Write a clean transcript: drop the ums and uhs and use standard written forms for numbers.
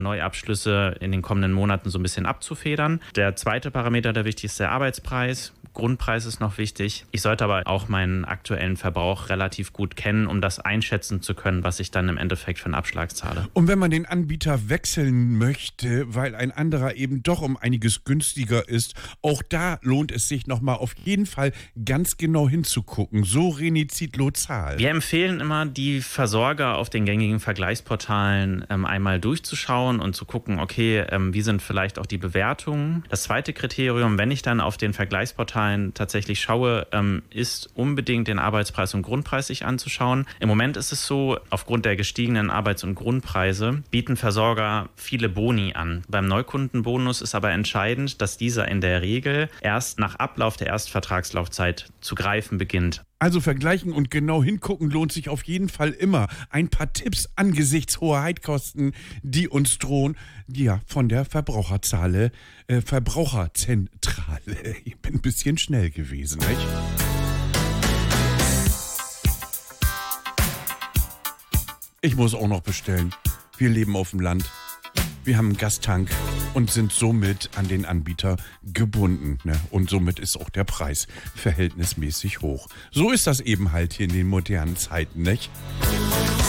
Neuabschlüsse in den kommenden Monaten so ein bisschen abzufedern. Der zweite Parameter, der wichtig ist, der Arbeitspreis. Grundpreis ist noch wichtig. Ich sollte aber auch meinen aktuellen Verbrauch relativ gut kennen, um das einschätzen zu können, was ich dann im Endeffekt für einen Abschlag zahle. Und wenn man den Anbieter wechseln möchte, weil ein anderer eben doch um einiges günstiger ist, auch da lohnt es sich nochmal auf jeden Fall ganz genau hinzugucken. So Renizid Lozal. Wir empfehlen immer, die Versorger auf den gängigen Vergleichsportalen einmal durchzuschauen und zu gucken, okay, wie sind vielleicht auch die Bewertungen. Das zweite Kriterium, wenn ich dann auf den Vergleichsportalen tatsächlich schaue, ist unbedingt den Arbeitspreis und Grundpreis sich anzuschauen. Im Moment ist es so, aufgrund der gestiegenen Arbeits- und Grundpreise bieten Versorger viele Boni an. Beim Neukundenbonus ist aber entscheidend, dass dieser in der Regel erst nach Ablauf der Erstvertragslaufzeit zu greifen beginnt. Also vergleichen und genau hingucken lohnt sich auf jeden Fall immer. Ein paar Tipps angesichts hoher Heizkosten, die uns drohen, ja, von der Verbraucherzentrale. Ich bin ein bisschen schnell gewesen, nicht? Ich muss auch noch bestellen. Wir leben auf dem Land. Wir haben einen Gastank und sind somit an den Anbieter gebunden. Ne? Und somit ist auch der Preis verhältnismäßig hoch. So ist das eben halt hier in den modernen Zeiten, nicht?